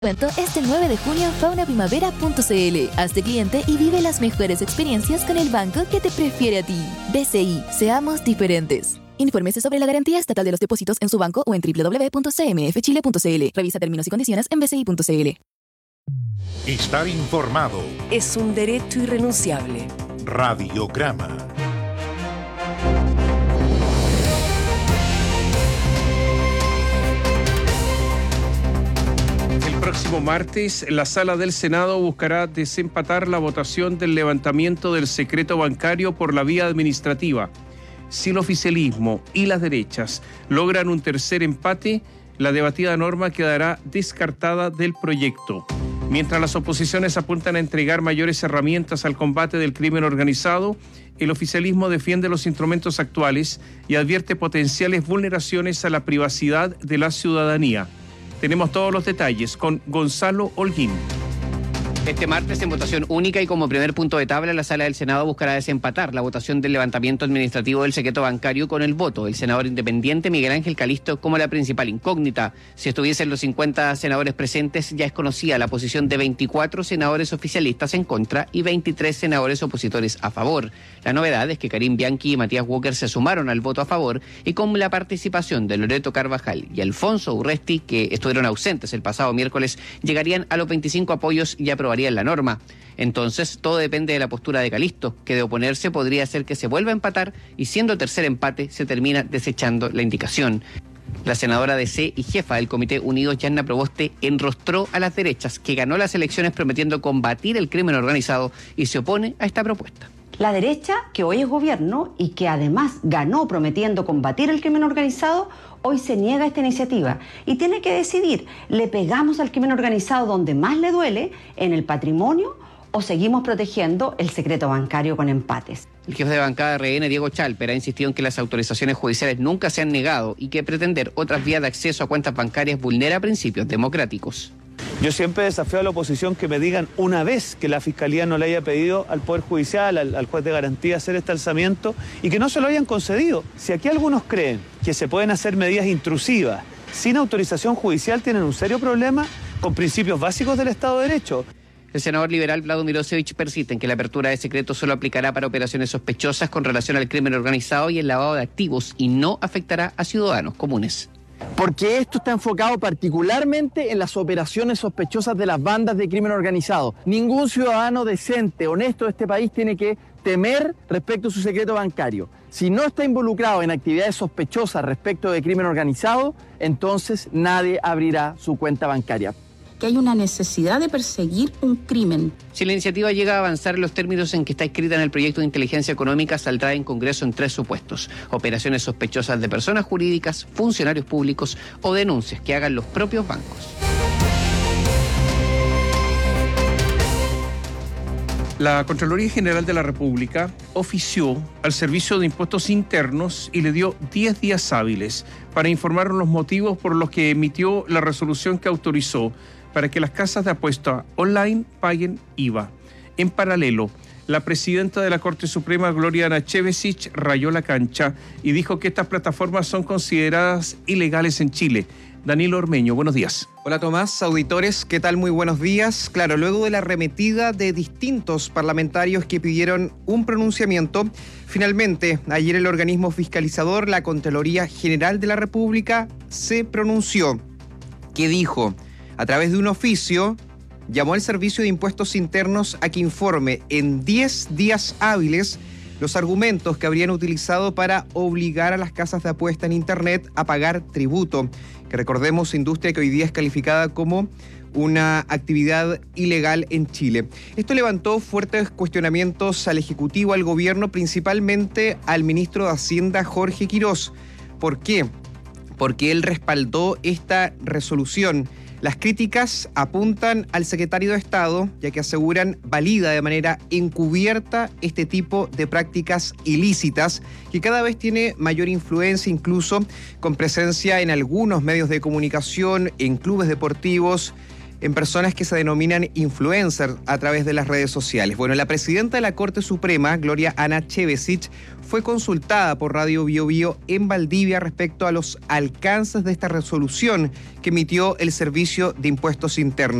Evento este 9 de junio en faunaprimavera.cl. Hazte cliente y vive las mejores experiencias con el banco que te prefiere a ti. BCI, seamos diferentes. Infórmese sobre la garantía estatal de los depósitos en su banco o en www.cmfchile.cl. Revisa términos y condiciones en bci.cl. Estar informado es un derecho irrenunciable. Radiograma. El próximo martes, la Sala del Senado buscará desempatar la votación del levantamiento del secreto bancario por la vía administrativa. Si el oficialismo y las derechas logran un tercer empate, la debatida norma quedará descartada del proyecto. Mientras las oposiciones apuntan a entregar mayores herramientas al combate del crimen organizado, el oficialismo defiende los instrumentos actuales y advierte potenciales vulneraciones a la privacidad de la ciudadanía. Tenemos todos los detalles con Gonzalo Holguín. Este martes, en votación única y como primer punto de tabla, la Sala del Senado buscará desempatar la votación del levantamiento administrativo del secreto bancario con el voto del senador independiente Miguel Ángel Calisto como la principal incógnita. Si estuviesen los 50 senadores presentes, ya es conocida la posición de 24 senadores oficialistas en contra y 23 senadores opositores a favor. La novedad es que Karim Bianchi y Matías Walker se sumaron al voto a favor y con la participación de Loreto Carvajal y Alfonso Urresti, que estuvieron ausentes el pasado miércoles, llegarían a los 25 apoyos y aprobarían la norma. Entonces, todo depende de la postura de Calisto, que de oponerse podría hacer que se vuelva a empatar y siendo tercer empate se termina desechando la indicación. La senadora de C y jefa del Comité Unidos, Yanna Proboste, enrostró a las derechas, que ganó las elecciones prometiendo combatir el crimen organizado y se opone a esta propuesta. La derecha, que hoy es gobierno y que además ganó prometiendo combatir el crimen organizado, hoy se niega a esta iniciativa y tiene que decidir, ¿le pegamos al crimen organizado donde más le duele, en el patrimonio, o seguimos protegiendo el secreto bancario con empates? El jefe de bancada de RN, Diego Chalper, ha insistido en que las autorizaciones judiciales nunca se han negado y que pretender otras vías de acceso a cuentas bancarias vulnera principios democráticos. Yo siempre desafío a la oposición que me digan una vez que la Fiscalía no le haya pedido al Poder Judicial, al juez de garantía hacer este alzamiento y que no se lo hayan concedido. Si aquí algunos creen que se pueden hacer medidas intrusivas sin autorización judicial, tienen un serio problema con principios básicos del Estado de Derecho. El senador liberal Vlado Milosevic persiste en que la apertura de secreto solo aplicará para operaciones sospechosas con relación al crimen organizado y el lavado de activos y no afectará a ciudadanos comunes. Porque esto está enfocado particularmente en las operaciones sospechosas de las bandas de crimen organizado. Ningún ciudadano decente, honesto de este país tiene que temer respecto a su secreto bancario. Si no está involucrado en actividades sospechosas respecto de crimen organizado, entonces nadie abrirá su cuenta bancaria. Que hay una necesidad de perseguir un crimen. Si la iniciativa llega a avanzar en los términos en que está escrita en el proyecto de inteligencia económica, saldrá en Congreso en 3 supuestos: operaciones sospechosas de personas jurídicas, funcionarios públicos o denuncias que hagan los propios bancos. La Contraloría General de la República ofició al Servicio de Impuestos Internos y le dio 10 días hábiles para informar los motivos por los que emitió la resolución que autorizó para que las casas de apuesta online paguen IVA. En paralelo, la presidenta de la Corte Suprema, Gloria Nachevesich, rayó la cancha y dijo que estas plataformas son consideradas ilegales en Chile. Danilo Ormeño, buenos días. Hola Tomás, auditores, ¿qué tal? Muy buenos días. Claro, luego de la arremetida de distintos parlamentarios que pidieron un pronunciamiento, finalmente ayer el organismo fiscalizador, la Contraloría General de la República, se pronunció. ¿Qué dijo? A través de un oficio, llamó al Servicio de Impuestos Internos a que informe en 10 días hábiles los argumentos que habrían utilizado para obligar a las casas de apuesta en Internet a pagar tributo, que recordemos, industria que hoy día es calificada como una actividad ilegal en Chile. Esto levantó fuertes cuestionamientos al Ejecutivo, al Gobierno, principalmente al ministro de Hacienda, Jorge Quirós. ¿Por qué? Porque él respaldó esta resolución. Las críticas apuntan al secretario de Estado, ya que aseguran valida de manera encubierta este tipo de prácticas ilícitas, que cada vez tiene mayor influencia, incluso con presencia en algunos medios de comunicación, en clubes deportivos, en personas que se denominan influencers a través de las redes sociales. Bueno, la presidenta de la Corte Suprema, Gloria Ana Chevesich, fue consultada por Radio Bio Bio en Valdivia respecto a los alcances de esta resolución que emitió el Servicio de Impuestos Internos.